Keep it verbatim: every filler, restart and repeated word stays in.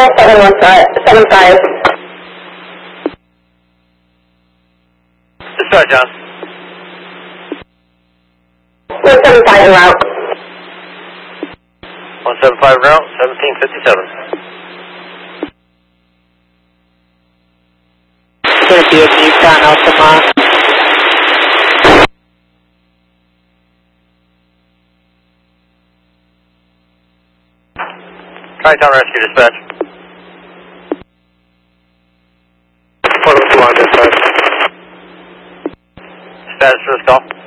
seven one five, seven five. Dispatch, John. one seven five en route. one seven five en route, seventeen fifty-seven. Gonna be a Nissan Altima. Tri-Town Rescue, dispatch. Photo two on dispatch. Status for this call.